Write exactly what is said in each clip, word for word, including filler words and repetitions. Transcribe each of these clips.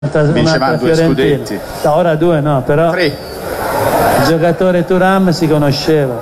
vincevano due scudetti. No, ora due no, però tre. Il giocatore Thuram si conosceva.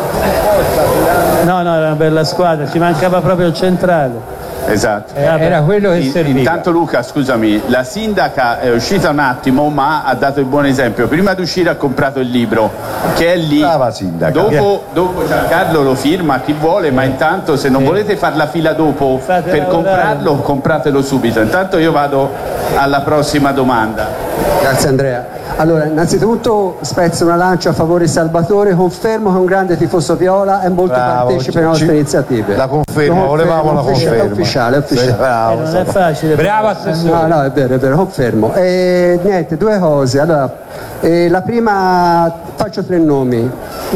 No, no, era una bella squadra, ci mancava proprio il centrale. Esatto. Eh, era quello che In, serviva. Intanto Luca, scusami, la sindaca è uscita un attimo, ma ha dato il buon esempio. Prima di uscire ha comprato il libro, che è lì. Brava sindaca. Dopo, dopo Giancarlo lo firma chi vuole, ma intanto se non Sì. volete fare la fila dopo Fate per lavorare. comprarlo, compratelo subito. Intanto io vado alla prossima domanda. Grazie Andrea. Allora, innanzitutto spezzo una lancia a favore di Salvatore, confermo che è un grande tifoso viola e molto Bravo, partecipa alle nostre ci- iniziative. La conferma, Lo volevamo la ufficiale, conferma. È ufficiale, è ufficiale. Sì, bravo, Eh, non è insomma. facile. Bravo No, assessore. no, è vero, è vero, confermo. E, niente, due cose. Allora, eh, la prima, faccio tre nomi.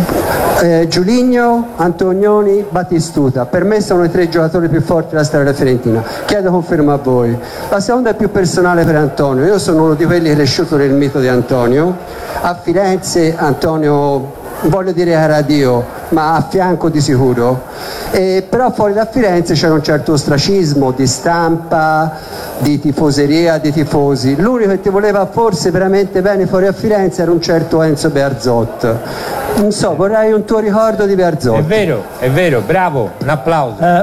Eh, Giuligno, Antonioni, Battistuta. Per me sono i tre giocatori più forti della storia della Fiorentina. Chiedo conferma a voi. La seconda è più personale per Antonio. Io sono uno di quelli che è cresciuto nel mito di Antonio. A Firenze Antonio, voglio dire era Dio, ma a fianco di sicuro. E, però fuori da Firenze c'era un certo ostracismo di stampa, di tifoseria, di tifosi. L'unico che ti voleva forse veramente bene fuori a Firenze era un certo Enzo Bearzot. Non so, vorrei un tuo ricordo di Bearzot. È vero, è vero, bravo, un applauso. Eh,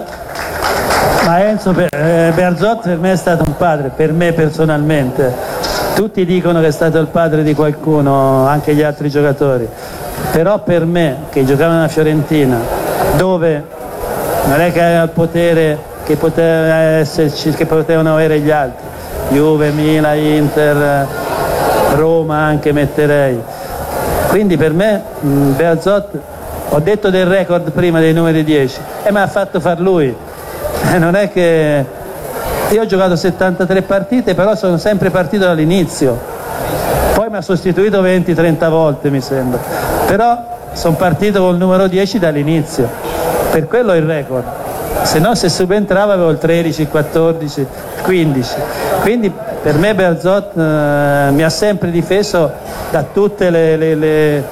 ma Enzo Be- eh, Bearzot per me è stato un padre, per me personalmente. Tutti dicono che è stato il padre di qualcuno, anche gli altri giocatori, però per me, che giocava nella Fiorentina, dove non è che aveva il potere che poteva esserci, che potevano avere gli altri, Juve, Milan, Inter, Roma anche metterei, quindi per me mh, Bearzot, ho detto del record prima dei numeri dieci, e me l'ha fatto far lui. Eh, non è che io ho giocato settantatré partite, però sono sempre partito dall'inizio, poi mi ha sostituito venti trenta volte mi sembra, però sono partito col numero dieci dall'inizio, per quello è il record, se no se subentrava avevo il tredici, il quattordici, il quindici, quindi per me Bearzot eh, mi ha sempre difeso da tutte le, le, le,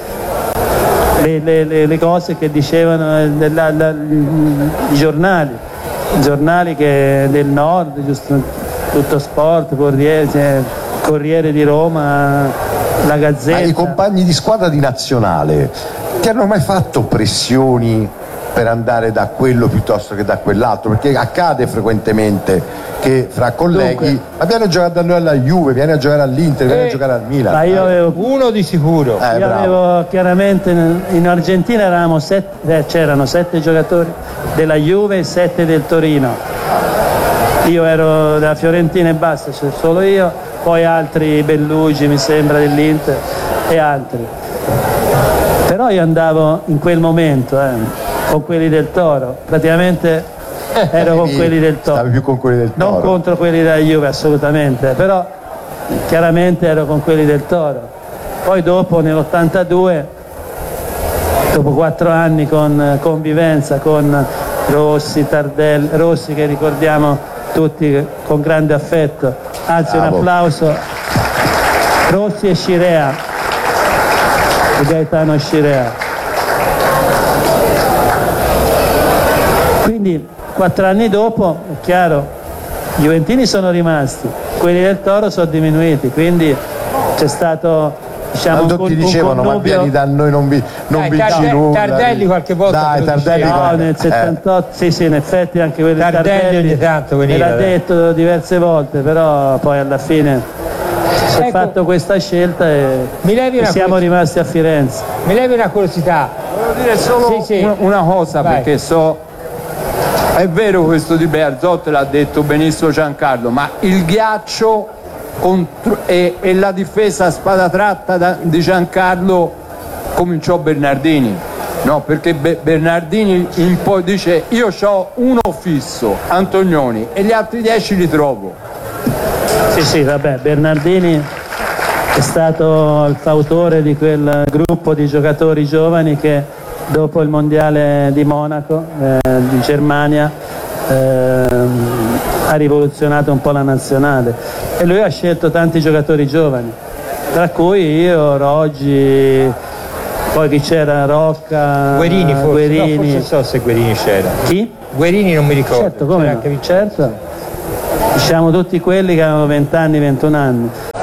le, le, le, le cose che dicevano eh, la, la, i giornali. giornali che del nord, giusto, Tutto Sport, Corriere, cioè, Corriere di Roma, la Gazzetta. Ma i compagni di squadra di nazionale ti hanno mai fatto pressioni per andare da quello piuttosto che da quell'altro? Perché accade frequentemente che fra colleghi, Dunque, ma viene a giocare da noi alla Juve, viene a giocare all'Inter, viene a giocare al Milan. Ma io avevo, Uno di sicuro. Eh, io bravo. avevo chiaramente in Argentina eravamo sette, eh, c'erano sette giocatori della Juve e sette del Torino. Io ero della Fiorentina e basta, cioè solo io, poi altri Bellugi mi sembra dell'Inter e altri. Però io andavo in quel momento eh, con quelli del Toro, praticamente ero con quelli del Toro. Stavi più con quelli del Toro. Non contro quelli della Juve assolutamente, però chiaramente ero con quelli del Toro. Poi dopo nell'ottantadue, dopo quattro anni con convivenza con Rossi, Tardelli, Rossi che ricordiamo tutti con grande affetto, anzi Bravo. un applauso, Rossi e Scirea, e Gaetano Scirea. Quindi quattro anni dopo, è chiaro, i Juventini sono rimasti, quelli del Toro sono diminuiti, quindi c'è stato, diciamo, Quando un, con- ti un dicevano ma connubio. vieni da noi, non, vi, non Dai, vinci Tarde- nulla. Tardelli qualche volta Dai, te lo Tardelli diceva. No, guarda, nel eh. settantotto, sì sì, in effetti anche quelli di Tardelli Tardelli ogni tanto me veniva, l'ha dai. detto diverse volte, però poi alla fine si è Ecco. fatto questa scelta e, Mi levi e una siamo cosa- rimasti a Firenze. Mi levi una curiosità. Volevo dire solo Sì, sì. una- una cosa, Vai. perché so, è vero questo di Bearzot, l'ha detto benissimo Giancarlo, ma il ghiaccio contro- e, e la difesa a spada tratta da- di Giancarlo cominciò Bernardini, no? Perché Be- Bernardini in poi dice io ho uno fisso, Antonioni, e gli altri dieci li trovo. Sì sì, vabbè, Bernardini è stato il fautore di quel gruppo di giocatori giovani che dopo il mondiale di Monaco, eh, di Germania, ehm, ha rivoluzionato un po' la nazionale, e lui ha scelto tanti giocatori giovani, tra cui io, Roggi, poi chi c'era, Rocca, Guerini forse. Guerini. No, forse so se Guerini c'era. Chi? Guerini non mi ricordo. Certo, come C'era no? anche- Certo. Diciamo tutti quelli che avevano venti anni, ventuno anni.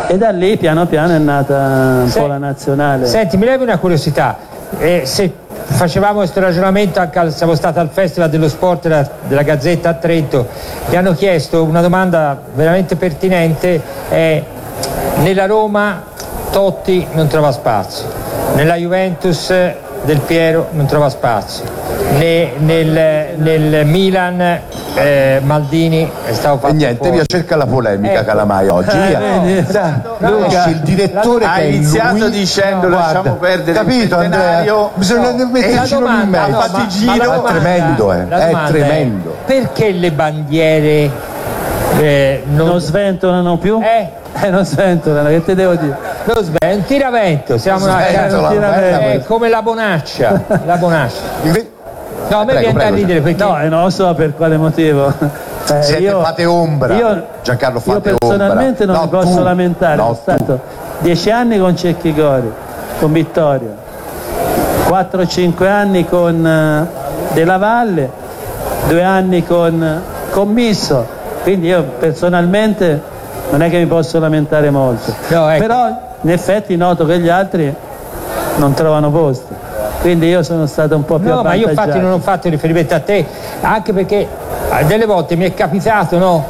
E da lì piano piano è nata un Se- po' la nazionale. Senti, mi levi una curiosità. Eh, se facevamo questo ragionamento anche al, siamo stati al Festival dello Sport della, della Gazzetta a Trento, mi hanno chiesto una domanda veramente pertinente, è: nella Roma Totti non trova spazio, nella Juventus Del Piero non trova spazio, ne, nel, nel Milan eh, Maldini è stato fatto E niente, fuori. via, cerca la polemica, Ecco. Calamai, oggi. Eh, Via. vedi? Dai, No, esce il direttore ha che è iniziato lui. dicendo No, lasciamo guarda, perdere capito, il centenario. Andrea? Bisogna No, metterci e la in domanda- mezzo. no, fatti ma- giro. ma la È domanda- tremendo, eh, la è domanda tremendo. Perché le bandiere eh, non, Non sventolano più? eh, Eh, non sventolano, che te devo dire? non sve- un tiravento, siamo una, Sventola, eh, guarda è questo. come la bonaccia, la bonaccia. Inve- No, a me Prego, viene prego, da ridere perché No, eh, non lo so per quale motivo. Eh, Siete- fate ombra. Io, Giancarlo, io fate personalmente ombra. non No, mi posso tu. lamentare. No, Sono tu. stato dieci anni con Cecchi Gori, con Vittorio, quattro cinque anni con eh, Della Valle, due anni con Commisso, quindi io personalmente non è che mi posso lamentare molto. No, ecco. Però in effetti noto che gli altri non trovano posti, quindi io sono stato un po' più No, ma io avvantaggiato. infatti non ho fatto riferimento a te, anche perché eh, delle volte mi è capitato, no?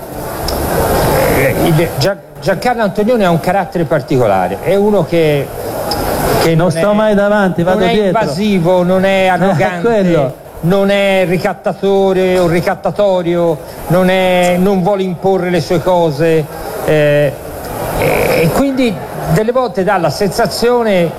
Eh, il- Gia- Giancarlo Antonioni ha un carattere particolare, è uno che, che Non non sto è- mai davanti, vado non è dietro. invasivo, non è arrogante, quello. non è ricattatore o ricattatorio, non, è- non vuole imporre le sue cose, eh, e quindi delle volte dà la sensazione,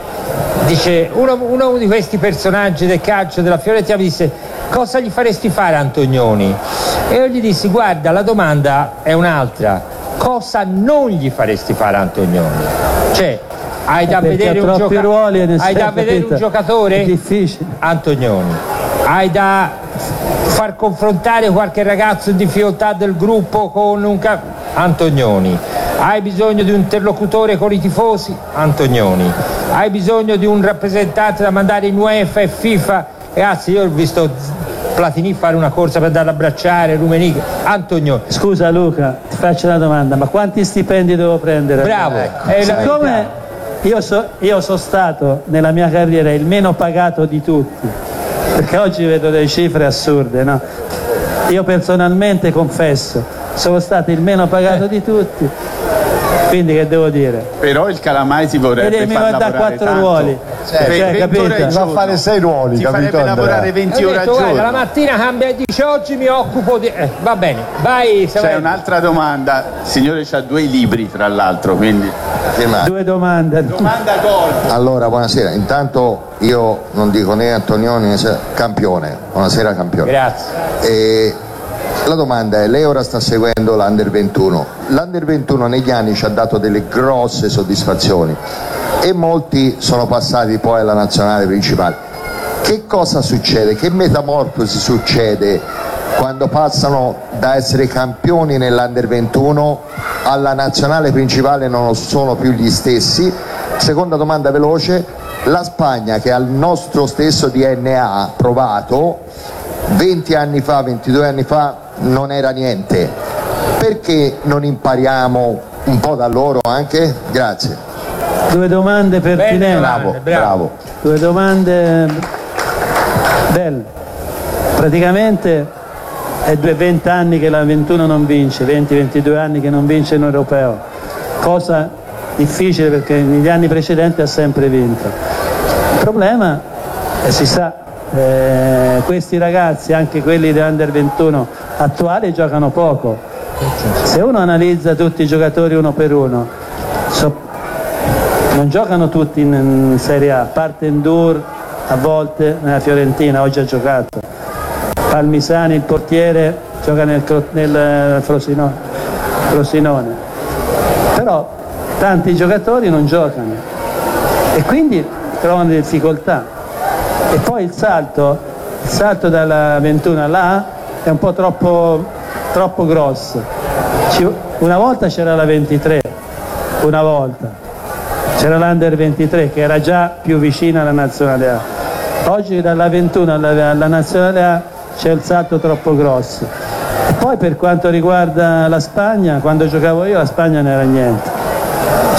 dice uno, uno di questi personaggi del calcio della Fiorentina mi disse: cosa gli faresti fare a Antonioni? E io gli dissi: guarda, la domanda è un'altra, cosa non gli faresti fare a Antonioni? Cioè, hai da Eh, perché vedere ha un, troppi gioca- ruoli e ne hai sai, da vedere un capito? giocatore? È difficile. Antonioni. Hai da far confrontare qualche ragazzo in difficoltà del gruppo con un cap- Antonioni. Hai bisogno di un interlocutore con i tifosi? Antonioni. Hai bisogno di un rappresentante da mandare in UEFA e FIFA? Ragazzi, io ho visto Platini fare una corsa per andare ad abbracciare Rummenigge. Antonioni. Scusa Luca, ti faccio una domanda, ma quanti stipendi devo prendere? Bravo. Ecco. È la Siccome verità. io, so- io sono stato nella mia carriera il meno pagato di tutti, perché oggi vedo delle cifre assurde, no? Io personalmente confesso, sono stato il meno pagato di tutti, quindi che devo dire? Però il Calamai si vorrebbe Vedi, mi far va da lavorare quattro tanto. ruoli. Cioè, Cioè, venti capito? ore al Va a giorno. fare sei ruoli, Ti capito, farebbe Andrea? lavorare venti Ho ore al detto, guarda, la giorno. mattina cambia e dice: oggi mi occupo di... eh, va bene, vai C'è Samuele. un'altra domanda, il signore c'ha due libri tra l'altro, quindi Due domande. domanda gol. Allora, buonasera. Intanto io non dico né Antonioni né se- campione. Buonasera campione. Grazie. E la domanda è: lei ora sta seguendo l'Under ventuno. L'Under ventuno negli anni ci ha dato delle grosse soddisfazioni e molti sono passati poi alla nazionale principale. Che cosa succede? Che metamorfosi succede quando passano da essere campioni nell'Under ventuno alla nazionale principale? Non sono più gli stessi. Seconda domanda veloce: la Spagna, che ha il nostro stesso D N A provato, venti anni fa, ventidue anni fa non era niente, perché non impariamo un po' da loro anche? Grazie. Due domande Belle pertinenti. domande, bravo. Bravo. Due domande belle. Praticamente è due, venti anni che la ventuno non vince, venti ventidue anni che non vince un europeo. Cosa difficile perché negli anni precedenti ha sempre vinto. Il problema, e si sa, eh, questi ragazzi, anche quelli dell'Under ventuno attuali, giocano poco. Se uno analizza tutti i giocatori uno per uno, so- non giocano tutti in, in Serie A, a parte Endur a volte nella Fiorentina, oggi ha giocato. Palmisani, il portiere, gioca nel, Cro- nel Frosinone, Frosinone. Però tanti giocatori non giocano e quindi trovano delle difficoltà. E poi il salto, il salto dalla ventuno alla A è un po' troppo, troppo grosso. Ci- una volta c'era la ventitré, una volta. C'era l'Under ventitré che era già più vicina alla nazionale A. Oggi dalla ventuno alla, alla nazionale A c'è il salto troppo grosso. E poi per quanto riguarda la Spagna, quando giocavo io la Spagna non era niente.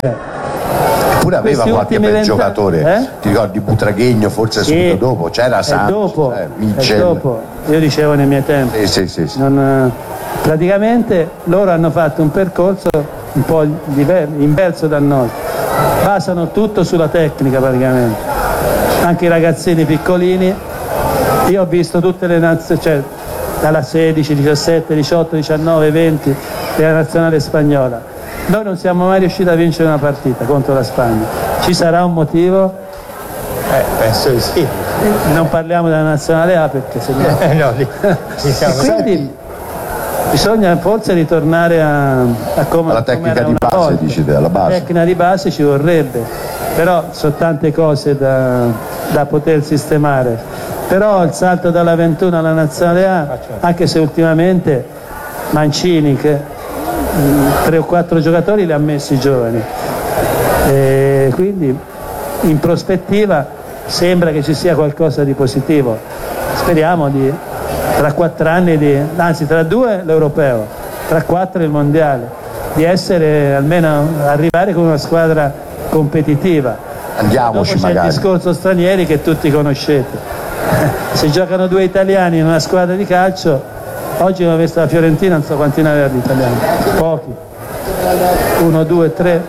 Eppure aveva Questi qualche ultimi bel venti- giocatore, eh? ti ricordi Butraghegno forse Sì, subito dopo, c'era è Santos, dopo, eh, è Mitchell. dopo, io dicevo nei miei tempi. Sì, sì, sì, sì. Non, eh, praticamente loro hanno fatto un percorso un po' diver- inverso dal nostro, basano tutto sulla tecnica praticamente, anche i ragazzini piccolini. Io ho visto tutte le nazioni, cioè dalla sedici, diciassette, diciotto, diciannove, venti della nazionale spagnola. Noi non siamo mai riusciti a vincere una partita contro la Spagna. Ci sarà un motivo? Eh, penso di sì. Non parliamo della nazionale A perché se no... Eh, no, lì, ci siamo. E quindi bisogna forse ritornare a, a come Alla come tecnica era di una base, volta. dici te, alla base. La tecnica di base ci vorrebbe, però sono tante cose da, da poter sistemare. Però il salto dalla ventuno alla nazionale A, anche se ultimamente Mancini, che mh, tre o quattro giocatori li ha messi giovani, e quindi in prospettiva sembra che ci sia qualcosa di positivo. Speriamo di tra quattro anni, di, anzi tra due l'europeo, tra quattro il mondiale, di essere almeno arrivare con una squadra competitiva. Andiamoci Dopo c'è magari. il discorso stranieri che tutti conoscete. Se giocano due italiani in una squadra di calcio, oggi ho visto la Fiorentina, non so quanti ne aveva di italiani, pochi, uno, due, tre.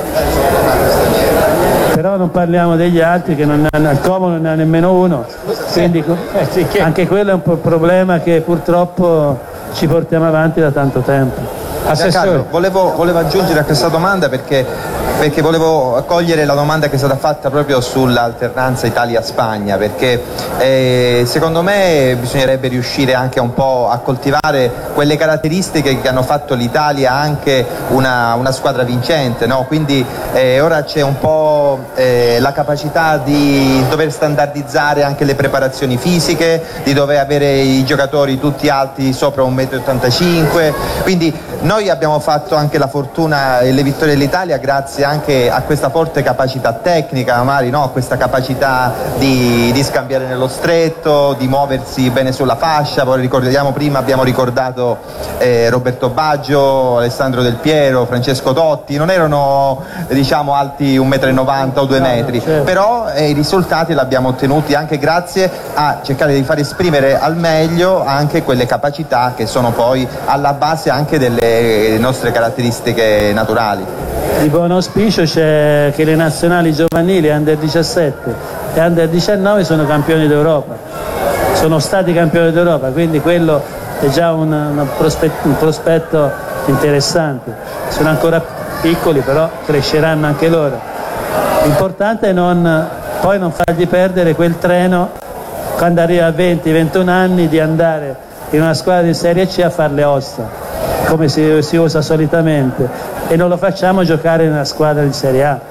Però non parliamo degli altri che non hanno, al Como non ne ha nemmeno uno, quindi anche quello è un po' problema che purtroppo ci portiamo avanti da tanto tempo. Giancarlo, volevo, volevo aggiungere a questa domanda perché, perché volevo cogliere la domanda che è stata fatta proprio sull'alternanza Italia-Spagna, perché eh, secondo me bisognerebbe riuscire anche un po' a coltivare quelle caratteristiche che hanno fatto l'Italia anche una, una squadra vincente, no? Quindi eh, ora c'è un po' eh, la capacità di dover standardizzare anche le preparazioni fisiche, di dover avere i giocatori tutti alti sopra un metro e ottantacinque, quindi noi abbiamo fatto anche la fortuna e le vittorie dell'Italia grazie anche a questa forte capacità tecnica, magari, no? Questa capacità di, di scambiare nello stretto, di muoversi bene sulla fascia. Poi ricordiamo prima, abbiamo ricordato eh, Roberto Baggio, Alessandro Del Piero, Francesco Totti, non erano diciamo alti un metro e novanta o due metri, certo. Però eh, i risultati li abbiamo ottenuti anche grazie a cercare di far esprimere al meglio anche quelle capacità che sono poi alla base anche delle nostre caratteristiche naturali. Di buon auspicio c'è che le nazionali giovanili under diciassette e under diciannove sono campioni d'Europa, sono stati campioni d'Europa, quindi quello è già un, un, prospetto, un prospetto interessante. Sono ancora piccoli, però cresceranno anche loro. L'importante è non, poi non fargli perdere quel treno quando arriva a venti ventuno anni di andare in una squadra di Serie C a fare le ossa, come si, si usa solitamente, e non lo facciamo giocare in una squadra di Serie A.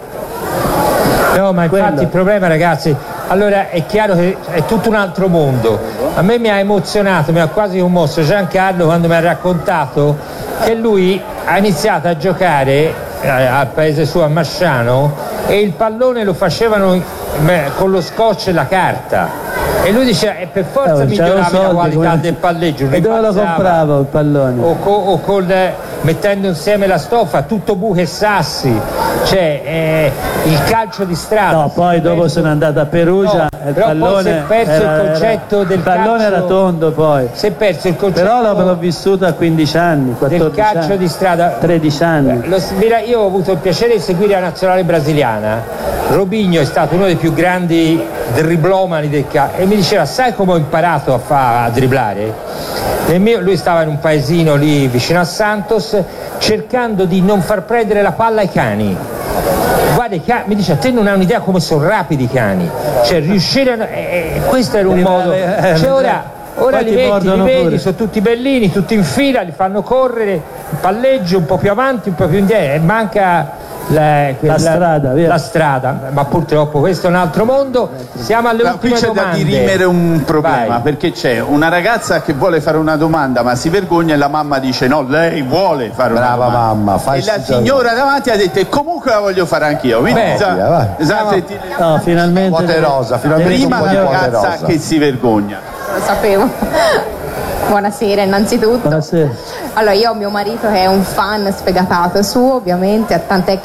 No, ma infatti Quello. il problema, ragazzi, allora è chiaro che è tutto un altro mondo. A me mi ha emozionato, mi ha quasi commosso Giancarlo quando mi ha raccontato che lui ha iniziato a giocare eh, al paese suo, a Masciano, e il pallone lo facevano eh, con lo scotch e la carta. E lui dice eh, per forza Eh, migliorava c'erano la soldi, qualità come- del palleggio. E dove lo ripassava. compravo il pallone? O, co- o col, eh, mettendo insieme la stoffa, tutto buche e sassi, cioè eh, il calcio di strada. No, poi dopo sono andato a Perugia No, e il però poi pallone si è perso era- il concetto era- del il pallone calcio- era tondo poi. Si è perso il concetto Però l'ho, l'ho vissuto a quindici anni, del quattordici calcio anni, di strada. tredici anni. Lo- mira, io ho avuto il piacere di seguire la nazionale brasiliana. Robinho è stato uno dei più grandi driblomani del calcio e mi diceva: sai come ho imparato a, fa, a driblare? Nel mio, lui stava in un paesino lì vicino a Santos cercando di non far prendere la palla ai cani. Guarda, i cani, mi dice: a te non hai un'idea come sono rapidi i cani, cioè riuscire a, eh, eh, questo era un modo, cioè ora, ora Poi li ti metti, li mordono vedi, pure. sono tutti bellini, tutti in fila, li fanno correre, il palleggio un po' più avanti, un po' più indietro, e manca la, La strada, via. la strada, ma purtroppo questo è un altro mondo. Siamo alle Ma qui ultime c'è da domande. dirimere un problema, Vai. perché c'è una ragazza che vuole fare una domanda ma si vergogna e la mamma dice no, lei vuole fare una Brava domanda. mamma, fai e la sta- signora davanti ha detto e comunque la voglio fare anch'io. Quindi Beh, sa- via, vai. sa- senti- No, finalmente. Quote rosa, finalmente prima un po' di la quote ragazza rosa. che si vergogna. Lo sapevo. Buonasera innanzitutto. Buonasera. Allora, io ho mio marito che è un fan sfegatato suo, ovviamente, tant'è che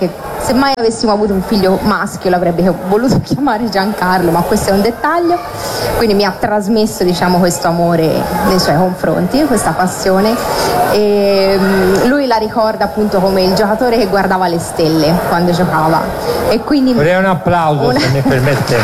Se mai avessimo avuto un figlio maschio l'avrebbe voluto chiamare Giancarlo, ma questo è un dettaglio. Quindi mi ha trasmesso, diciamo, questo amore nei suoi confronti, questa passione. E lui la ricorda appunto come il giocatore che guardava le stelle quando giocava. E quindi vorrei un applauso, una... se mi permette.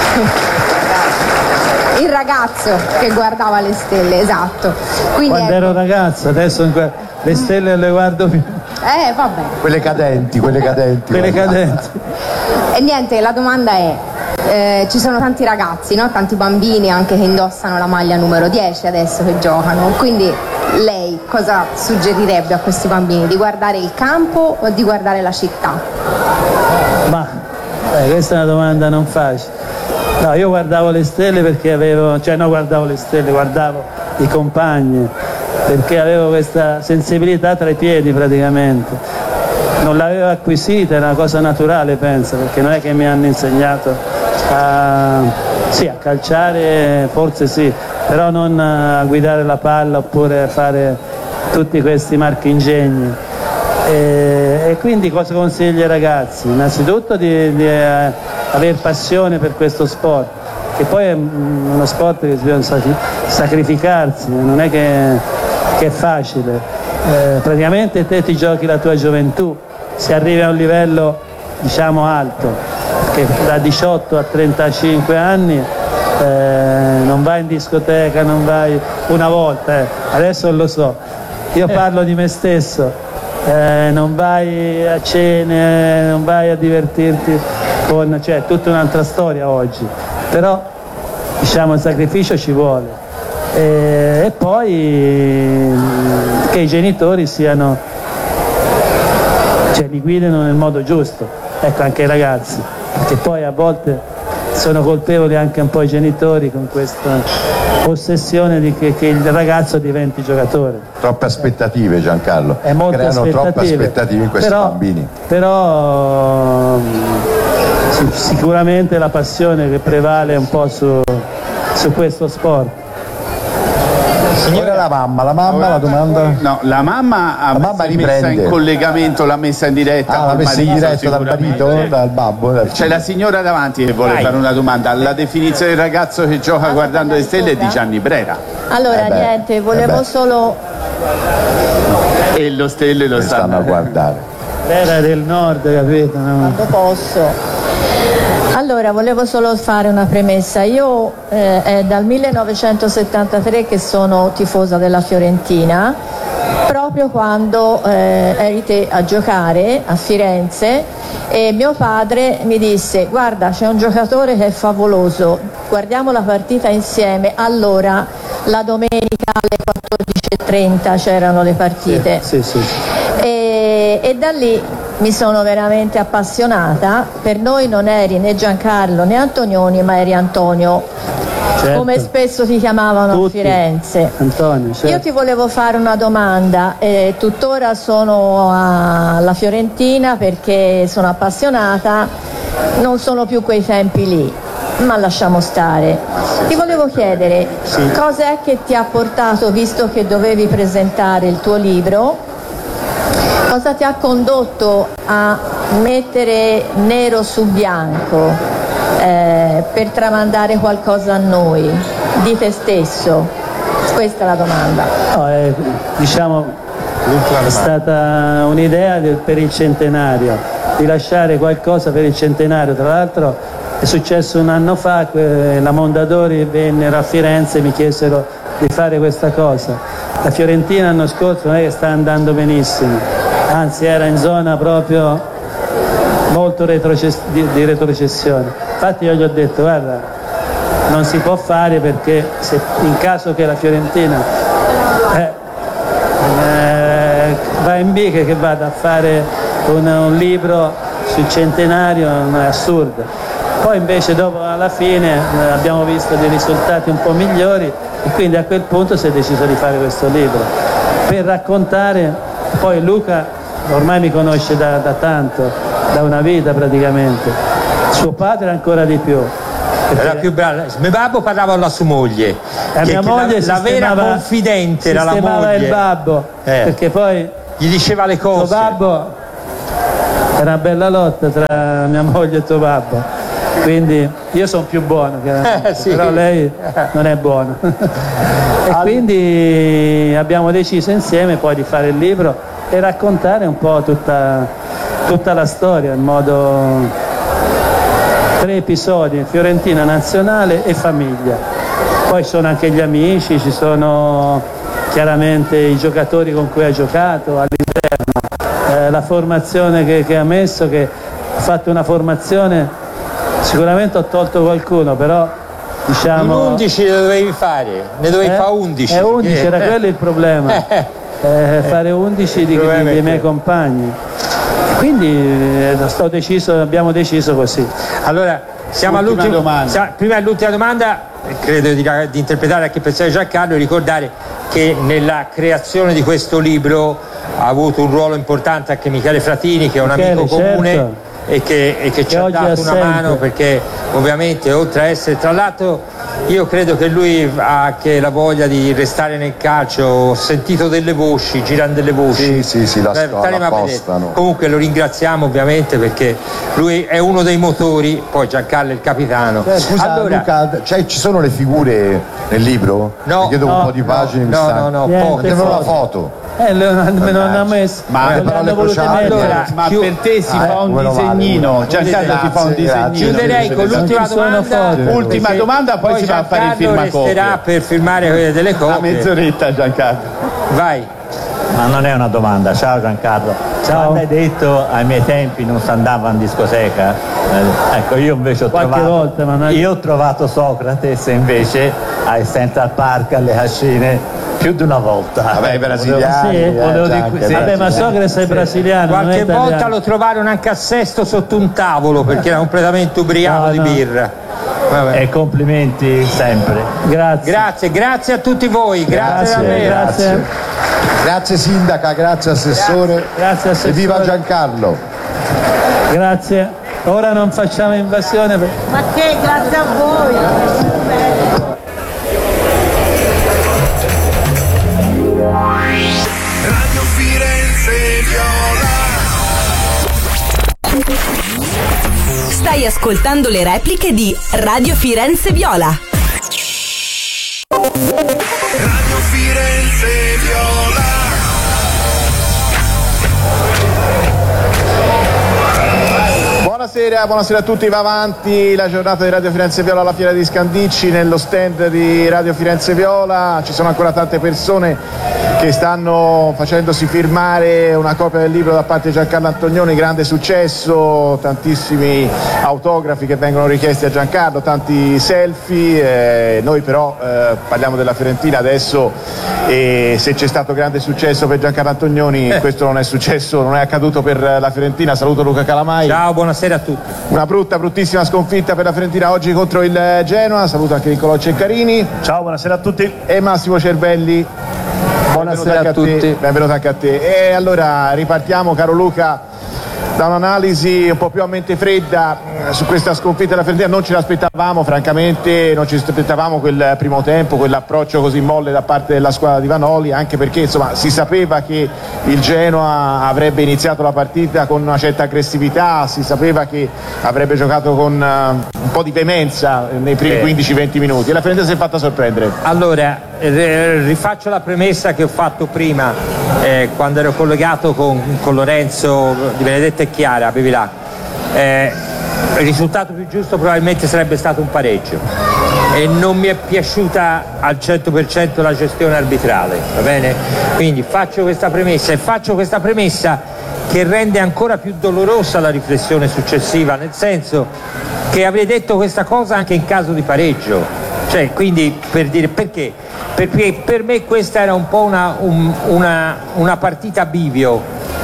Il ragazzo che guardava le stelle, esatto. Quindi quando ecco... ero ragazzo, adesso le stelle le guardo più. Eh, vabbè. Quelle cadenti, quelle cadenti. Quelle cadenti. E niente, la domanda è, eh, ci sono tanti ragazzi, no? Tanti bambini anche che indossano la maglia numero dieci adesso che giocano, quindi lei cosa suggerirebbe a questi bambini? Di guardare il campo o di guardare la città? Ma eh, questa è una domanda non facile. No, io guardavo le stelle perché avevo, cioè no, guardavo le stelle, guardavo i compagni, perché avevo questa sensibilità tra i piedi praticamente. Non l'avevo acquisita, era una cosa naturale, penso, perché non è che mi hanno insegnato a, sì, a calciare, forse sì, però non a guidare la palla oppure a fare tutti questi marchingegni. E, e quindi cosa consiglio ai ragazzi? Innanzitutto di, di eh, aver passione per questo sport, che poi è uno sport che bisogna sacrificarsi, non è che, che è facile. Eh, praticamente te ti giochi la tua gioventù, se arrivi a un livello diciamo alto, che da diciotto a trentacinque anni eh, non vai in discoteca, non vai una volta, eh. Adesso lo so, io parlo di me stesso. Eh, non vai a cene, non vai a divertirti con, cioè, tutta un'altra storia oggi, però diciamo il sacrificio ci vuole e, e poi che i genitori siano, cioè li guidino nel modo giusto, ecco, anche i ragazzi, perché poi a volte sono colpevoli anche un po' i genitori con questa ossessione di che, che il ragazzo diventi giocatore. Troppe aspettative, Giancarlo. È molte creano aspettative, troppe aspettative in questi però, bambini. Però sicuramente la passione che prevale un po' su, su questo sport. Signora, la mamma, la mamma, la domanda? No, la mamma ha la mamma messa riprende. in collegamento, l'ha messa in diretta. Ah, l'ha messa in diretta dal marito, sicuramente. dal babbo. Dal... C'è la signora davanti che vuole Vai. fare una domanda. La definizione del ragazzo che gioca guardando le stelle è di Gianni Brera. Allora, Eh beh, niente, volevo eh beh. solo... E lo stelle lo Che stanno a guardare. Era del nord, capito? No? Quando posso. Allora, volevo solo fare una premessa. Io eh, è dal millenovecentosettantatré che sono tifosa della Fiorentina, proprio quando eh, eri te a giocare a Firenze e mio padre mi disse: guarda, c'è un giocatore che è favoloso, guardiamo la partita insieme. Allora, la domenica alle quattordici e trenta c'erano le partite. Sì, sì, sì. E, e da lì mi sono veramente appassionata. Per noi non eri né Giancarlo né Antonioni, ma eri Antonio, Certo. come spesso ti chiamavano Tutti. a Firenze. Antonio, certo. Io ti volevo fare una domanda, eh, tuttora sono alla Fiorentina perché sono appassionata, non sono più quei tempi lì, ma lasciamo stare. Ti volevo chiedere, Sì. cos'è che ti ha portato, visto che dovevi presentare il tuo libro, cosa ti ha condotto a mettere nero su bianco eh, per tramandare qualcosa a noi, di te stesso? Questa è la domanda. No, è, diciamo, è stata un'idea del- per il centenario, di lasciare qualcosa per il centenario. Tra l'altro è successo un anno fa, que- la Mondadori vennero a Firenze e mi chiesero di fare questa cosa. La Fiorentina l'anno scorso non è che sta andando benissimo, anzi era in zona proprio molto retroces- di, di retrocessione. Infatti io gli ho detto: guarda, non si può fare, perché se in caso che la Fiorentina eh, eh, va in B, che vada a fare un, un libro sul centenario, è assurdo. Poi invece dopo, alla fine, eh, abbiamo visto dei risultati un po' migliori e quindi a quel punto si è deciso di fare questo libro per raccontare. Poi Luca ormai mi conosce da, da tanto, da una vita praticamente, suo padre ancora di più. Era più brava. Mio babbo parlava alla sua moglie. La che- mia che moglie la, la vera sistemava- confidente era la sistemava moglie. il babbo, Eh. perché poi Gli diceva le suo cose. babbo Era una bella lotta tra mia moglie e tuo babbo, quindi io sono più buono chiaramente, sì. però lei non è buona. E quindi abbiamo deciso insieme poi di fare il libro e raccontare un po' tutta, tutta la storia in modo tre episodi: Fiorentina, Nazionale e famiglia. Poi sono anche gli amici, ci sono chiaramente i giocatori con cui ha giocato all'interno, eh, la formazione che, che ha messo, che ha fatto una formazione, sicuramente ho tolto qualcuno, però diciamo... Un undici ne dovevi fare, ne dovevi eh? fare undici. È undici, era quello il problema, eh, fare undici di, di, dei miei compagni. Quindi eh, sto deciso, abbiamo deciso così. Allora, siamo Ultima all'ultima domanda. Prima dell'ultima domanda, credo di, di interpretare anche il pensiero di Giancarlo e ricordare che nella creazione di questo libro ha avuto un ruolo importante anche Michele Fratini, che è un Michele, amico comune, certo. e che, e che ci Che ha oggi dato è una assente. mano, perché ovviamente oltre a essere, tra l'altro io credo che lui ha anche la voglia di restare nel calcio, ho sentito delle voci, girano delle voci. Sì, sì, sì, la Beh, sto- staremo la a vedere. postano. Comunque lo ringraziamo ovviamente perché lui è uno dei motori, poi Giancarlo è il capitano. Eh, scusa allora, Luca, cioè, ci sono le figure nel libro? No, Mi chiedo no, un po' di pagine, mi no, sta- no, no, Niente, poche Devo la foto. foto. Eh, non, non ha messo, Ma non le le parole hanno volute crociate. mettere. Allora, Ma chiu- per te si Ah, fa un quello vale, disegnino, quello vale. Giancarlo ti fa un Grazie, disegnino. Chiuderei con l'ultima Non ci sono domanda. foto. Ultima perché domanda, poi si va a fare il Giancarlo firmacopie. resterà per firmare delle Una copie. mezz'oretta Giancarlo. Vai. Ma non è una domanda. Ciao Giancarlo. Ciao. Quando hai detto ai miei tempi non si andava in discoteca, eh, ecco io invece ho Qualche trovato volta, ma non è- io ho trovato Socrate invece ai Central Park alle Cascine più di una volta. Vabbè, i brasiliani. Sì, eh, volevo già dire- anche sì. Vabbè, ma so che sei brasiliano, non è Qualche italiano. volta lo trovarono anche a Sesto sotto un tavolo perché era completamente ubriaco No, di no. birra. Vabbè. E complimenti sempre. Grazie. Grazie, grazie a tutti voi, grazie, Grazie, davvero. grazie. Grazie sindaca, grazie assessore. Grazie, assessore. E viva Giancarlo. Grazie. Ora non facciamo invasione. per- Ma che grazie a voi! Radio Firenze Viola. Stai ascoltando le repliche di Radio Firenze Viola. Radio Firenze Viola. Buonasera, buonasera a tutti, va avanti la giornata di Radio Firenze Viola alla Fiera di Scandicci, nello stand di Radio Firenze Viola ci sono ancora tante persone che stanno facendosi firmare una copia del libro da parte di Giancarlo Antonioni, grande successo, tantissimi autografi che vengono richiesti a Giancarlo, tanti selfie, eh, noi però eh, parliamo della Fiorentina adesso e se c'è stato grande successo per Giancarlo Antonioni questo non è successo, non è accaduto per la Fiorentina. Saluto Luca Calamai. Ciao, buonasera a tutti. Una brutta, bruttissima sconfitta per la Fiorentina oggi contro il Genoa. Saluto anche Niccolò Ceccarini. Ciao, buonasera a tutti. E Massimo Cervelli. Buonasera Benvenuto a anche tutti. te. Benvenuto anche a te. E allora ripartiamo, caro Luca, da un'analisi un po' più a mente fredda eh, su questa sconfitta della Fiorentina. Non ce l'aspettavamo, francamente, non ci aspettavamo quel primo tempo, quell'approccio così molle da parte della squadra di Vanoli, anche perché insomma si sapeva che il Genoa avrebbe iniziato la partita con una certa aggressività, si sapeva che avrebbe giocato con uh, un po' di veemenza nei primi Eh. quindici venti minuti e la Fiorentina si è fatta sorprendere. Allora, eh, rifaccio la premessa che ho fatto prima eh, quando ero collegato con, con Lorenzo di Benedetta e Chiara, Bevilà. Eh, il risultato più giusto probabilmente sarebbe stato un pareggio e non mi è piaciuta al cento per cento la gestione arbitrale, va bene? Quindi faccio questa premessa e faccio questa premessa che rende ancora più dolorosa la riflessione successiva, nel senso che avrei detto questa cosa anche in caso di pareggio, cioè quindi per dire perché? Perché per me questa era un po' una, un- una, una partita a bivio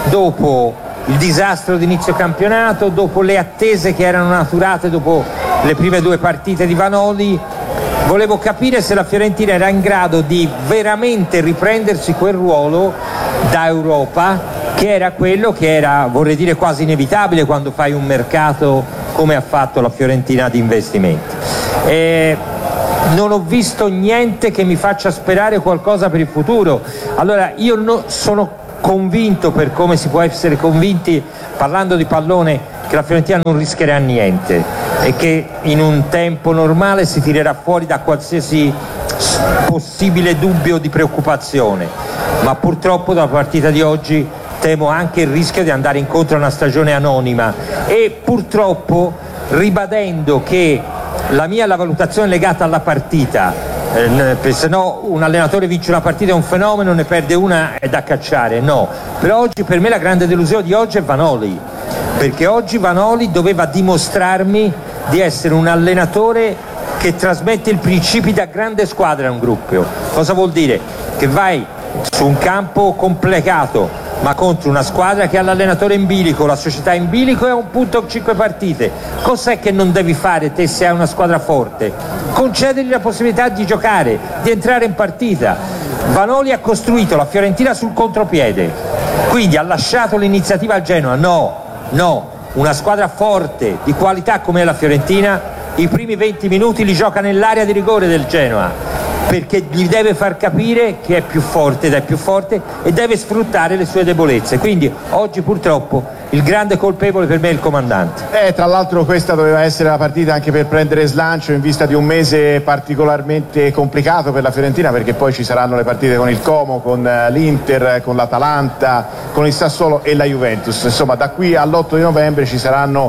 dopo il disastro di inizio campionato, dopo le attese che erano maturate dopo le prime due partite di Vanoli. Volevo capire se la Fiorentina era in grado di veramente riprendersi quel ruolo da Europa, che era quello che era, vorrei dire, quasi inevitabile quando fai un mercato come ha fatto la Fiorentina di investimenti. E non ho visto niente che mi faccia sperare qualcosa per il futuro. Allora io no- sono convinto, per come si può essere convinti parlando di pallone, che la Fiorentina non rischierà niente e che in un tempo normale si tirerà fuori da qualsiasi possibile dubbio di preoccupazione, ma purtroppo dalla partita di oggi temo anche il rischio di andare incontro a una stagione anonima e purtroppo ribadendo che la mia è la valutazione legata alla partita. Eh, se no un allenatore vince una partita è un fenomeno, ne perde una è da cacciare, no, però oggi per me la grande delusione di oggi è Vanoli, perché oggi Vanoli doveva dimostrarmi di essere un allenatore che trasmette il principio da grande squadra a un gruppo. Cosa vuol dire? Che vai su un campo complicato ma contro una squadra che ha l'allenatore in bilico, la società in bilico e ha un punto cinque partite. Cos'è che non devi fare te se hai una squadra forte? Concedergli la possibilità di giocare, di entrare in partita. Vanoli ha costruito la Fiorentina sul contropiede, quindi ha lasciato l'iniziativa al Genoa. No, no, una squadra forte, di qualità come la Fiorentina, i primi venti minuti li gioca nell'area di rigore del Genoa, perché gli deve far capire che è più forte ed è più forte e deve sfruttare le sue debolezze. Quindi oggi purtroppo il grande colpevole per me è il comandante. Eh, tra l'altro questa doveva essere la partita anche per prendere slancio in vista di un mese particolarmente complicato per la Fiorentina, perché poi ci saranno le partite con il Como, con l'Inter, con l'Atalanta, con il Sassuolo e la Juventus. Insomma, da qui all'otto di novembre ci saranno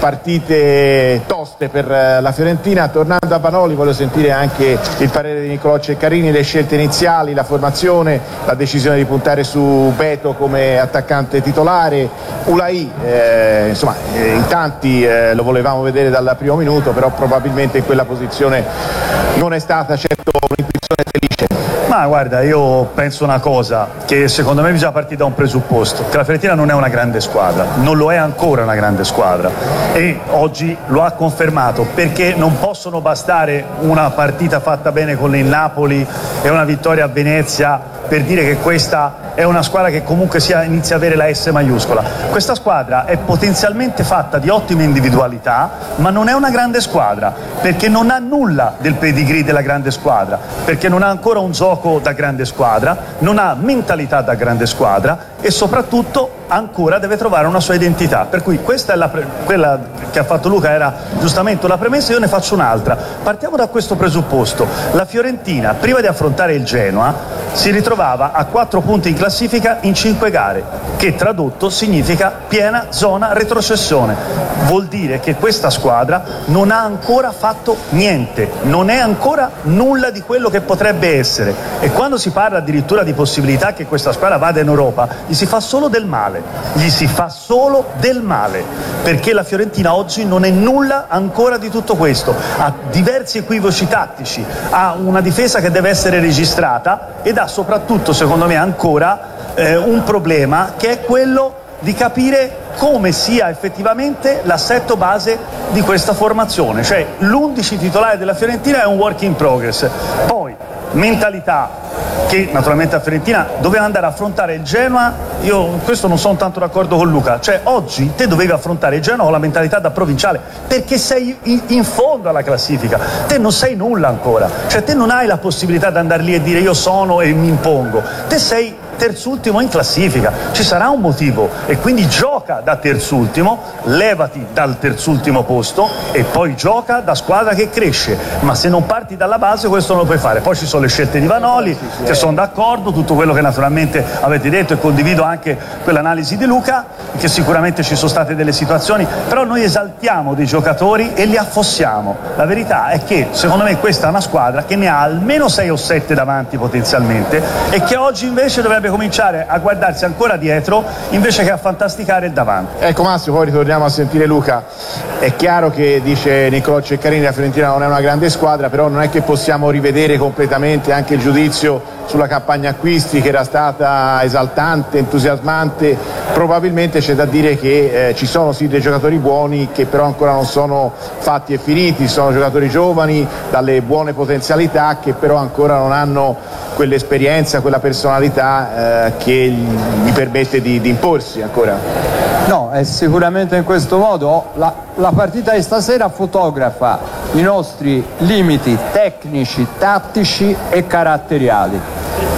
partite toste per la Fiorentina. Tornando a Vanoli, voglio sentire anche il parere di Nicolò Ceccarini, le scelte iniziali, la formazione, la decisione di puntare su Beto come attaccante titolare. Ulai, eh, insomma, eh, in tanti eh, lo volevamo vedere dal primo minuto, però probabilmente in quella posizione non è stata certo un'intuizione felice. Ma guarda, io penso una cosa, che secondo me bisogna partire da un presupposto, che la Fiorentina non è una grande squadra, non lo è ancora una grande squadra e oggi lo ha confermato, perché non possono bastare una partita fatta bene con il Napoli e una vittoria a Venezia per dire che questa è una squadra che comunque sia, inizia a avere la S maiuscola. Questa squadra è potenzialmente fatta di ottime individualità, ma non è una grande squadra, perché non ha nulla del pedigree della grande squadra, perché non ha ancora un gioco da grande squadra, non ha mentalità da grande squadra e soprattutto ancora deve trovare una sua identità. Per cui questa è la pre- quella che ha fatto Luca era giustamente una premessa, io ne faccio un'altra. Partiamo da questo presupposto: la Fiorentina prima di affrontare il Genoa si ritrovava a quattro punti in classifica in cinque gare, che tradotto significa piena zona retrocessione. Vuol dire che questa squadra non ha ancora fatto niente, non è ancora nulla di quello che potrebbe essere, e quando si parla addirittura di possibilità che questa squadra vada in Europa, gli si fa solo del male, gli si fa solo del male, perché la Fiorentina oggi non è nulla ancora di tutto questo, ha diversi equivoci tattici, ha una difesa che deve essere registrata ed ha soprattutto, secondo me, ancora eh, un problema, che è quello di capire come sia effettivamente l'assetto base di questa formazione. Cioè l'undici titolare della Fiorentina è un work in progress, poi mentalità, che naturalmente la Fiorentina doveva andare a affrontare il Genoa. Io questo non sono tanto d'accordo con Luca, cioè oggi te dovevi affrontare il Genoa con la mentalità da provinciale, perché sei in fondo alla classifica, te non sei nulla ancora, cioè te non hai la possibilità di andare lì e dire io sono e mi impongo, te sei terzultimo in classifica, ci sarà un motivo, e quindi gioca da terzultimo, levati dal terzultimo posto e poi gioca da squadra che cresce, ma se non parti dalla base questo non lo puoi fare. Poi ci sono le scelte di Vanoli, che sono d'accordo, tutto quello che naturalmente avete detto, e condivido anche quell'analisi di Luca, che sicuramente ci sono state delle situazioni, però noi esaltiamo dei giocatori e li affossiamo. La verità è che secondo me questa è una squadra che ne ha almeno sei o sette davanti potenzialmente, e che oggi invece dovrebbe cominciare a guardarsi ancora dietro invece che a fantasticare davanti. Ecco Massimo, poi ritorniamo a sentire Luca. È chiaro che dice Nicolò Ceccarini la Fiorentina non è una grande squadra, però non è che possiamo rivedere completamente anche il giudizio sulla campagna acquisti, che era stata esaltante, entusiasmante. Probabilmente c'è da dire che eh, ci sono sì dei giocatori buoni che però ancora non sono fatti e finiti, sono giocatori giovani dalle buone potenzialità che però ancora non hanno quell'esperienza, quella personalità eh, che gli permette di, di imporsi ancora. No, è sicuramente in questo modo. La, la partita di stasera fotografa i nostri limiti tecnici, tattici e caratteriali.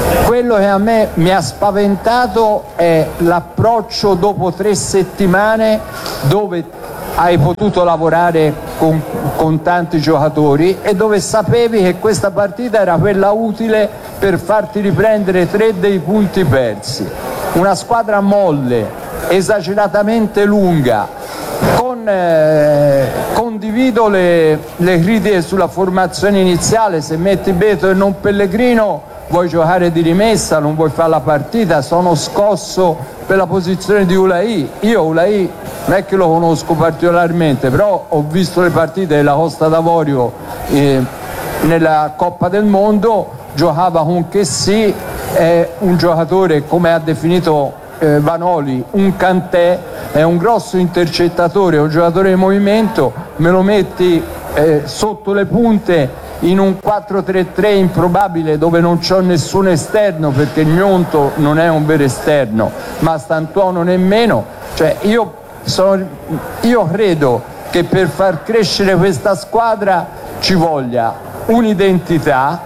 Quello che a me mi ha spaventato è l'approccio dopo tre settimane dove hai potuto lavorare con, con tanti giocatori e dove sapevi che questa partita era quella utile per farti riprendere tre dei punti persi. Una squadra molle, esageratamente lunga, con, eh, condivido le, le critiche sulla formazione iniziale. Se metti Beto e non Pellegrino vuoi giocare di rimessa, non vuoi fare la partita. Sono scosso per la posizione di Ulai. Io Ulai non è che lo conosco particolarmente, però ho visto le partite della Costa d'Avorio eh, nella Coppa del Mondo, giocava con Chessy, è un giocatore, come ha definito eh, Vanoli, un Cantè, è un grosso intercettatore, un giocatore di movimento. Me lo metti eh, sotto le punte in un quattro tre tre improbabile dove non c'ho nessun esterno, perché il Gnonto non è un vero esterno, ma Stantuono nemmeno. Cioè io, sono, io credo che per far crescere questa squadra ci voglia un'identità,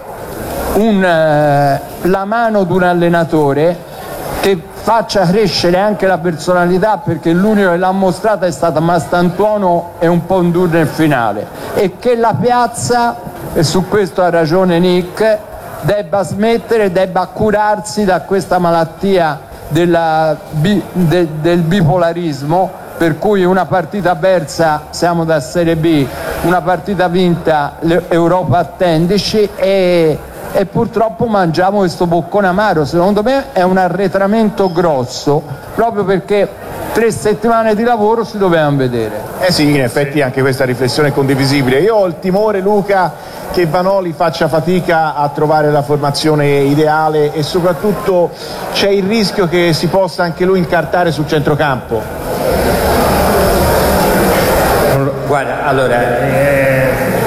un, eh, la mano di un allenatore che faccia crescere anche la personalità, perché l'unico che l'ha mostrata è stata Mastantuono e un po' un duro nel finale, e che la piazza, e su questo ha ragione Nick, debba smettere, debba curarsi da questa malattia della, bi, de, del bipolarismo, per cui una partita persa siamo da Serie B, una partita vinta l'Europa attendici, e e purtroppo mangiamo questo boccone amaro. Secondo me è un arretramento grosso, proprio perché tre settimane di lavoro si dovevano vedere. Eh sì, in effetti anche questa riflessione è condivisibile. Io ho il timore, Luca, che Vanoli faccia fatica a trovare la formazione ideale, e soprattutto c'è il rischio che si possa anche lui incartare sul centrocampo. Guarda, allora eh,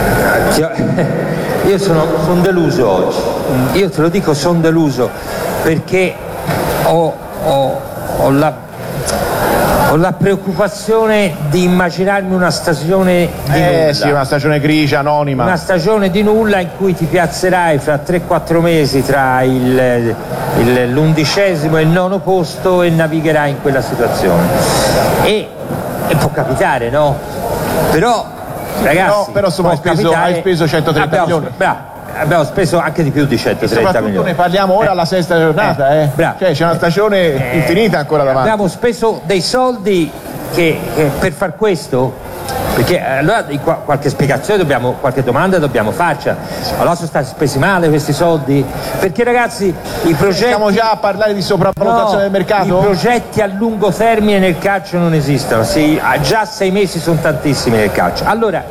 io sono, sono deluso oggi, io te lo dico, sono deluso perché ho, ho, ho, la, ho la preoccupazione di immaginarmi una stagione di eh, nulla. Sì, una stagione grigia, anonima. Una stagione di nulla in cui ti piazzerai fra tre quattro mesi tra il, il, l'undicesimo e il nono posto e navigherai in quella situazione. E, e può capitare, no? Però ragazzi, no, però insomma hai speso, hai speso centotrenta abbiamo, milioni. Bravo, abbiamo speso anche di più di centotrenta milioni. Ne parliamo ora eh, alla sesta giornata, eh. eh. Cioè c'è una stagione eh, infinita ancora davanti. Abbiamo speso dei soldi che, che per far questo, perché allora qualche spiegazione dobbiamo, qualche domanda dobbiamo farcela. Allora sono stati spesi male questi soldi? Perché ragazzi i progetti, stiamo già a parlare di sopravvalutazione no, del mercato? I progetti a lungo termine nel calcio non esistono. Sì, già sei mesi sono tantissimi nel calcio. Allora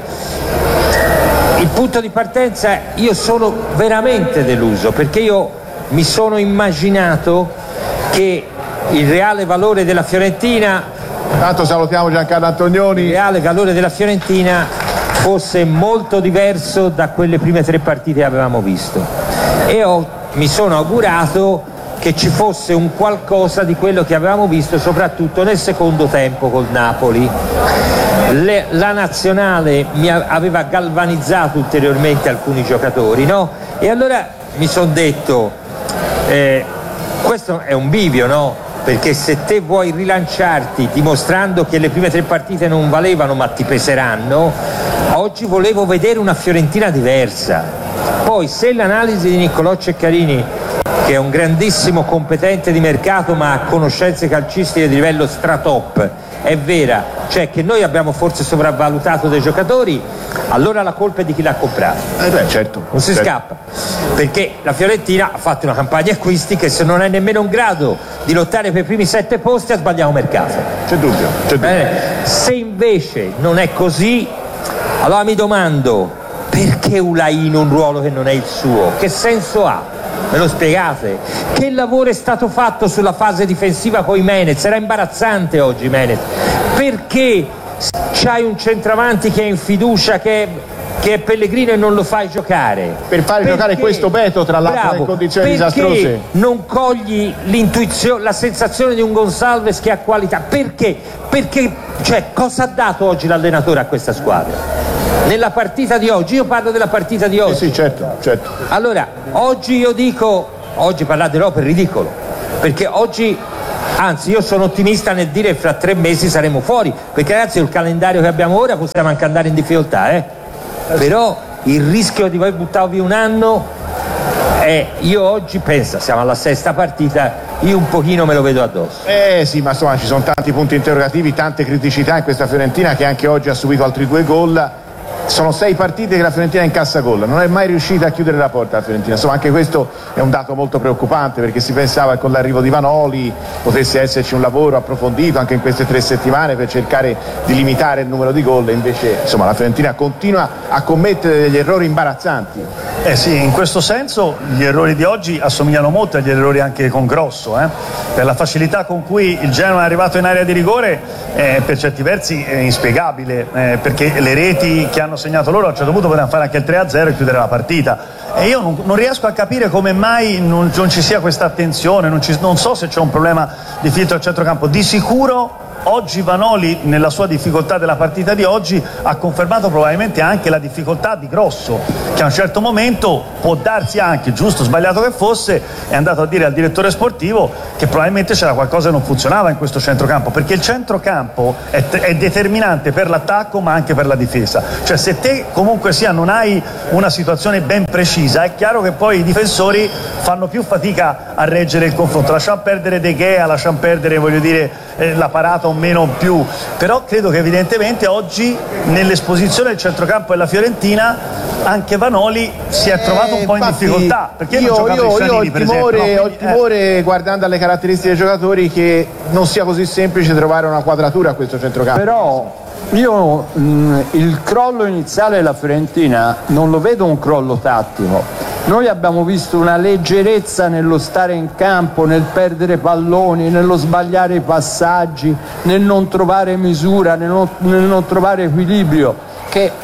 il punto di partenza, io sono veramente deluso, perché io mi sono immaginato che il reale valore della Fiorentina, tanto salutiamo Giancarlo Antonioni, il reale valore della Fiorentina fosse molto diverso da quelle prime tre partite che avevamo visto, e ho, mi sono augurato che ci fosse un qualcosa di quello che avevamo visto soprattutto nel secondo tempo col Napoli. Le, la nazionale mi a, aveva galvanizzato ulteriormente alcuni giocatori, no? E allora mi sono detto eh, questo è un bivio, no? Perché se te vuoi rilanciarti dimostrando che le prime tre partite non valevano ma ti peseranno, oggi volevo vedere una Fiorentina diversa. Poi se l'analisi di Niccolò Ceccarini, che è un grandissimo competente di mercato ma ha conoscenze calcistiche di livello stratop, è vera, cioè che noi abbiamo forse sopravvalutato dei giocatori, allora la colpa è di chi l'ha comprato. Eh beh, certo, non si certo. scappa, perché la Fiorentina ha fatto una campagna acquisti che, se non è nemmeno in grado di lottare per i primi sette posti, ha sbagliato mercato. C'è dubbio, c'è dubbio. Eh, se invece non è così, allora mi domando perché Ulai in un ruolo che non è il suo? Che senso ha? Me lo spiegate? Che lavoro è stato fatto sulla fase difensiva con i Menez? Era imbarazzante oggi Menez. Perché c'hai un centravanti che è in fiducia, che è, che è Pellegrino, e non lo fai giocare? Per fare perché, giocare questo Beto, tra l'altro, bravo, in condizioni perché disastrose. Non cogli l'intuizione, la sensazione di un Gonsalves che ha qualità? Perché? Perché, cioè, cosa ha dato oggi l'allenatore a questa squadra? Nella partita di oggi, io parlo della partita di oggi. Sì, sì, certo, certo. Allora, oggi io dico oggi parlare dell'Europa è ridicolo, perché oggi, anzi io sono ottimista nel dire che fra tre mesi saremo fuori, perché ragazzi il calendario che abbiamo ora possiamo anche andare in difficoltà, eh? Però il rischio di aver buttato via un anno, eh, io oggi penso, siamo alla sesta partita, io un pochino me lo vedo addosso. Eh sì, ma insomma ci sono tanti punti interrogativi, tante criticità in questa Fiorentina che anche oggi ha subito altri due gol. Sono sei partite che la Fiorentina incassa gol, non è mai riuscita a chiudere la porta la Fiorentina. Insomma, anche questo è un dato molto preoccupante, perché si pensava che con l'arrivo di Vanoli potesse esserci un lavoro approfondito anche in queste tre settimane per cercare di limitare il numero di gol, e invece insomma la Fiorentina continua a commettere degli errori imbarazzanti. Eh sì, in questo senso gli errori di oggi assomigliano molto agli errori anche con Grosso, eh? Per la facilità con cui il Genoa è arrivato in area di rigore, eh, per certi versi è inspiegabile, eh, perché le reti che hanno segnato loro a un certo punto potevano fare anche il tre a zero e chiudere la partita, e io non, non riesco a capire come mai non, non ci sia questa attenzione, non, ci, non so se c'è un problema di filtro al centrocampo. Di sicuro oggi Vanoli, nella sua difficoltà della partita di oggi, ha confermato probabilmente anche la difficoltà di Grosso, che a un certo momento, può darsi anche, giusto o sbagliato che fosse, è andato a dire al direttore sportivo che probabilmente c'era qualcosa che non funzionava in questo centrocampo, perché il centrocampo è, è determinante per l'attacco ma anche per la difesa. Cioè se te comunque sia non hai una situazione ben precisa, è chiaro che poi i difensori fanno più fatica a reggere il confronto, lasciamo perdere De Gea, lasciamo perdere, voglio dire, eh, la parata o meno più, però credo che evidentemente oggi nell'esposizione del centrocampo della Fiorentina anche Vanoli si è trovato un po' in difficoltà, perché io, non giocato io, Giannini, io ho il per timore, esempio, no? ho il timore eh. guardando alle caratteristiche dei giocatori, che non sia così semplice trovare una quadratura a questo centrocampo. Però io mh, il crollo iniziale della Fiorentina non lo vedo un crollo tattico. Noi abbiamo visto una leggerezza nello stare in campo, nel perdere palloni, nello sbagliare i passaggi, nel non trovare misura, nel non, nel non trovare equilibrio, che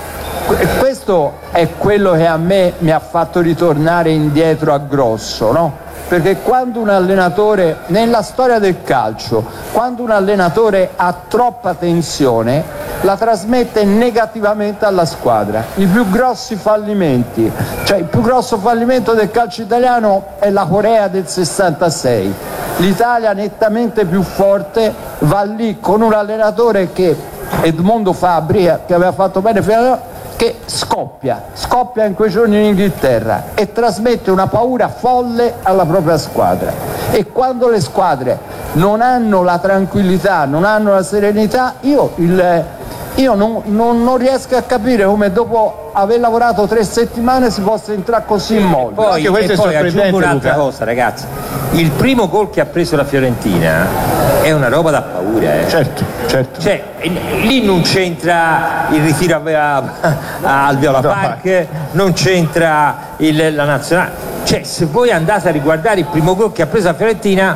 questo è quello che a me mi ha fatto ritornare indietro a Grosso, no? Perché quando un allenatore, nella storia del calcio, quando un allenatore ha troppa tensione, la trasmette negativamente alla squadra. I più grossi fallimenti, cioè il più grosso fallimento del calcio italiano è la Corea del sessantasei. L'Italia nettamente più forte va lì con un allenatore che, Edmondo Fabri, che aveva fatto bene fino a che scoppia, scoppia in quei giorni in Inghilterra e trasmette una paura folle alla propria squadra. E quando le squadre non hanno la tranquillità, non hanno la serenità, io, il, io non, non, non riesco a capire come dopo aver lavorato tre settimane si possa entrare così in molle. Poi, e poi aggiungo un'altra cosa, ragazzi, il primo gol che ha preso la Fiorentina è una roba da paura, eh. Certo, certo. Cioè, lì non c'entra il ritiro a, a, al Viola Park, non c'entra il, la nazionale. Cioè, se voi andate a riguardare il primo gol che ha preso la Fiorentina,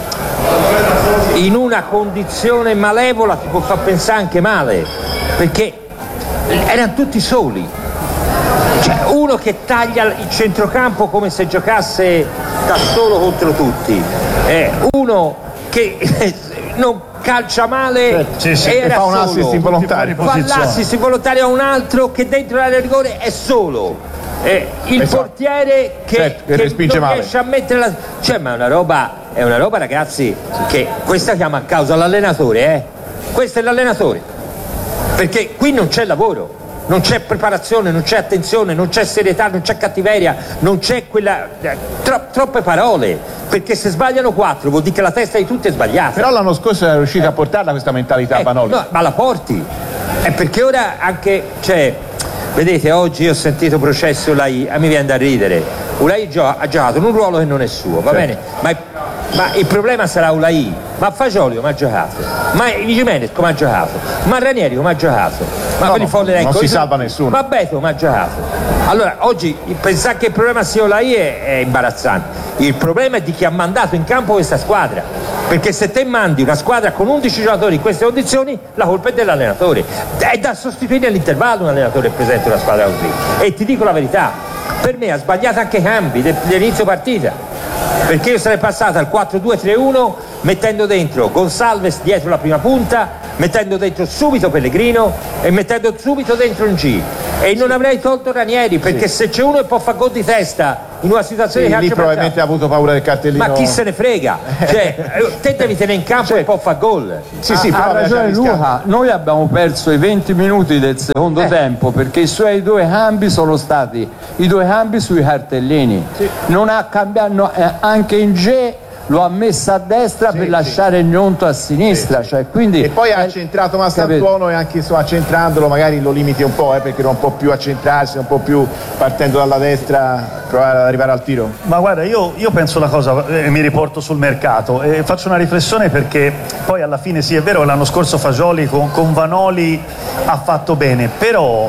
in una condizione malevola ti può far pensare anche male, perché erano tutti soli. Cioè, uno che taglia il centrocampo come se giocasse da solo contro tutti, eh, uno che non calcia male, sì, sì, era e fa un solo. assist involontario, fa l'assist involontario a un altro che dentro l'area di rigore è solo, eh, il esatto. portiere che, certo, che, che non male. riesce a mettere la... cioè ma è una roba, è una roba ragazzi, che questa chiama a causa l'allenatore, eh? Questo è l'allenatore, perché qui non c'è lavoro, non c'è preparazione, non c'è attenzione, non c'è serietà, non c'è cattiveria, non c'è quella tro, troppe parole, perché se sbagliano quattro vuol dire che la testa di tutti è sbagliata. Però l'anno scorso era riuscito eh. a portarla questa mentalità eh, Vanoli. No, ma la porti, è perché ora anche, cioè, vedete, oggi ho sentito processo Ulai, a me viene da ridere. Ulai gio- ha giocato in un ruolo che non è suo, va certo. bene? Ma, ma il problema sarà Ulai, ma Fagioli come ha giocato? Ma Jimenez come ha giocato? Ma Ranieri come ha giocato? Ma no, quelli no, folle non ecco, si salva nessuno. Ma Beto come ha giocato? Allora oggi pensare che il problema sia Ulai è, è imbarazzante. Il problema è di chi ha mandato in campo questa squadra, perché se te mandi una squadra con undici giocatori in queste condizioni, la colpa è dell'allenatore. È da sostituire all'intervallo un allenatore presente una squadra così. E ti dico la verità, per me ha sbagliato anche i cambi dell'inizio partita, perché io sarei passato al quattro due tre uno mettendo dentro Gonsalves dietro la prima punta, mettendo dentro subito Pellegrino e mettendo subito dentro un G, e non avrei tolto Ranieri, perché sì. se c'è uno che può fare gol di testa in una situazione sì, di lì calcio probabilmente ha avuto paura del cartellino. ma chi se ne frega, cioè te devi tenere in campo e poi fa gol. Sì, sì, ha ragione Luca, noi abbiamo perso i venti minuti del secondo Eh. tempo perché i suoi due cambi sono stati i due cambi sui cartellini, non ha cambiato, no, eh, anche in G lo ha messo a destra Sì, per sì. lasciare il Gnonto a sinistra, cioè, quindi E poi ha centrato Mastantuono e anche insomma, accentramendolo magari lo limiti un po', eh, perché non può più accentrarsi, non può più partendo dalla destra provare ad arrivare al tiro. Ma guarda, io, io penso una cosa, eh, mi riporto sul mercato e faccio una riflessione perché poi alla fine sì è vero che l'anno scorso Fagioli con, con Vanoli ha fatto bene, però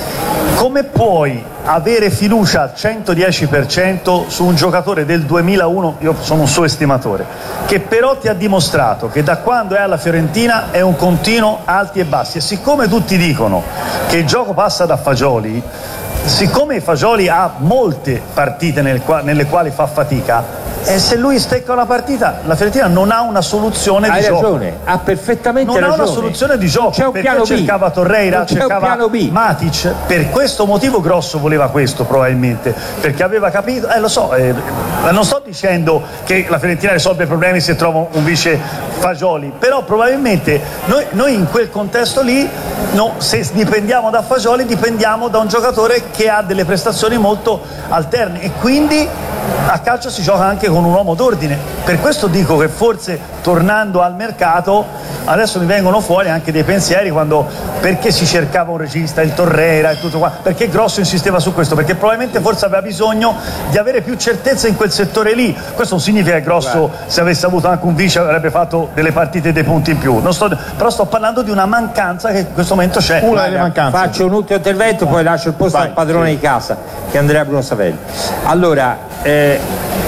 come puoi avere fiducia al centodieci per cento su un giocatore del duemilauno, io sono un suo estimatore, che però ti ha dimostrato che da quando è alla Fiorentina è un continuo alti e bassi, e siccome tutti dicono che il gioco passa da Fagioli, siccome Fagioli ha molte partite nel qua- nelle quali fa fatica, e se lui stecca una partita la Fiorentina non ha una soluzione Hai di gioco. ragione, ha perfettamente Non ha ragione. una soluzione di gioco, C'è un perché piano B. cercava Torreira, Non c'è un cercava piano B. Matic, per questo motivo grosso voleva questo probabilmente, perché aveva capito, eh lo so, eh, non sto dicendo che la Fiorentina risolve i problemi se trova un vice Fagioli, però probabilmente noi, noi in quel contesto lì, no, se dipendiamo da Fagioli dipendiamo da un giocatore che ha delle prestazioni molto alterne e quindi a calcio si gioca anche con un uomo d'ordine. Per questo dico che forse tornando al mercato adesso mi vengono fuori anche dei pensieri quando perché si cercava un regista, il Torreira e tutto qua, perché Grosso insisteva su questo, perché probabilmente forse aveva bisogno di avere più certezza in quel settore lì. Questo non significa che Grosso, se avesse avuto anche un vice, avrebbe fatto delle partite e dei punti in più. Non sto, però sto parlando di una mancanza che in questo momento c'è. Una delle mancanze. Faccio un ultimo intervento, poi lascio il posto Vai, al padrone sì. di casa, che è Andrea Bruno Savelli. Allora, eh,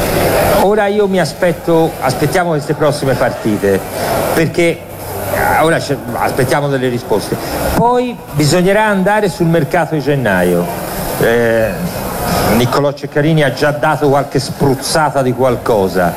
ora io mi aspetto, aspettiamo queste prossime partite, perché eh, ora c'è- aspettiamo delle risposte. Poi bisognerà andare sul mercato di gennaio. Eh, Niccolò Ceccarini ha già dato qualche spruzzata di qualcosa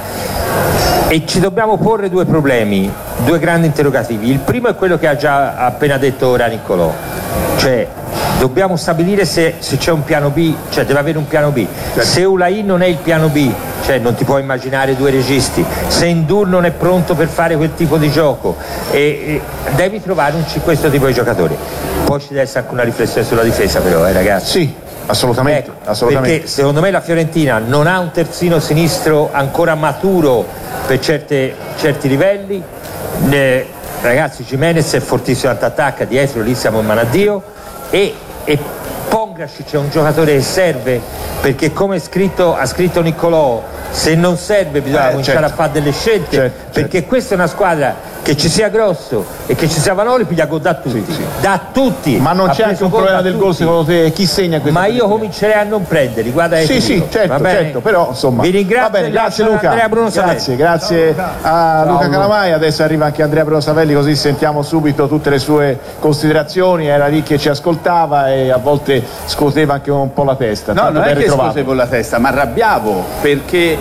e ci dobbiamo porre due problemi, due grandi interrogativi. Il primo è quello che ha già appena detto ora Niccolò, cioè dobbiamo stabilire se, se c'è un piano B, cioè deve avere un piano B. Se Ulai non è il piano B, cioè non ti puoi immaginare due registi, se Ndour non è pronto per fare quel tipo di gioco, e, e devi trovare un, questo tipo di giocatori. Poi ci deve essere anche una riflessione sulla difesa però, eh ragazzi. Sì, assolutamente, Ecco, assolutamente. perché secondo me la Fiorentina non ha un terzino sinistro ancora maturo per certe, certi livelli. Eh, ragazzi, Gimenez è fortissimo all'attacca, dietro lì siamo in mano a Dio, e, e Pongracic è un giocatore che serve, perché come scritto, ha scritto Niccolò, se non serve bisogna Eh, cominciare certo. a fare delle scelte, Certo, perché certo. questa è una squadra che ci sia Grosso e che ci sia Vanoli, piglia gol da tutti, Sì, sì. da tutti. Ma non Ha c'è anche preso un gol problema da del gol tutti. secondo te? Chi segna questo? Ma io comincerei a non prenderli, guarda che Sì, ti sì, dico, certo, va bene? certo, però insomma. Vi ringrazio, Va bene, grazie ringrazio Luca. Andrea Bruno Savelli. Grazie, grazie a Luca Calamai. Adesso arriva anche Andrea Bruno Savelli, così sentiamo subito tutte le sue considerazioni. Era lì che ci ascoltava e a volte scuoteva anche un po' la testa. No, Tanto non è ben che ritrovato. scuotevo la testa, ma arrabbiavo perché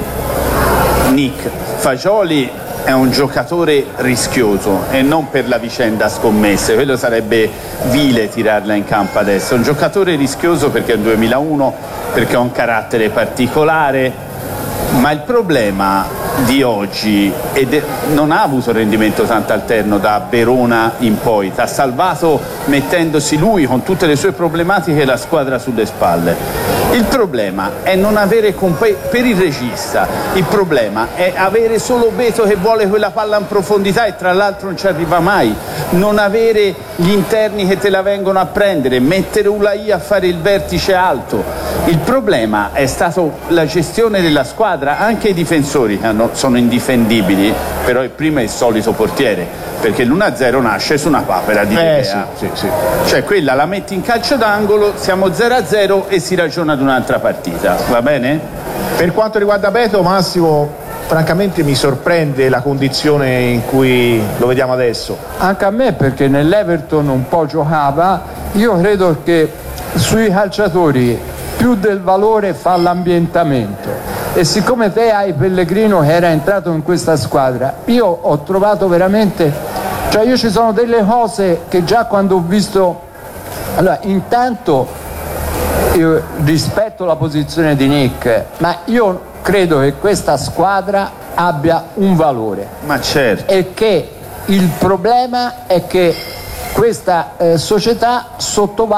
Nick Fagioli è un giocatore rischioso e non per la vicenda scommesse, quello sarebbe vile tirarla in campo adesso. È un giocatore rischioso perché è un duemilauno, perché ha un carattere particolare, ma il problema di oggi ed è, non ha avuto rendimento tanto alterno da Verona in poi, ti ha salvato mettendosi lui con tutte le sue problematiche la squadra sulle spalle. Il problema è non avere compa- per il regista, il problema è avere solo Beto che vuole quella palla in profondità e tra l'altro non ci arriva mai, non avere gli interni che te la vengono a prendere, mettere Ulai a fare il vertice alto. Il problema è stato la gestione della squadra, anche i difensori che hanno, sono indifendibili, però il primo è il solito portiere, perché l'uno a zero nasce su una papera di Eh, Dea. sì, sì, sì. Cioè quella la metti in calcio d'angolo, siamo zero a zero e si ragiona ad un'altra partita, va bene? Per quanto riguarda Beto, Massimo, francamente mi sorprende la condizione in cui lo vediamo adesso. Anche a me, perché nell'Everton un po' giocava. Io credo che sui calciatori più del valore fa l'ambientamento, e siccome te hai Pellegrino che era entrato in questa squadra, io ho trovato veramente, cioè io ci sono delle cose che già quando ho visto, allora intanto io rispetto la posizione di Nick, ma io credo che questa squadra abbia un valore. Ma certo. E che il problema è che questa eh, società sottovaluta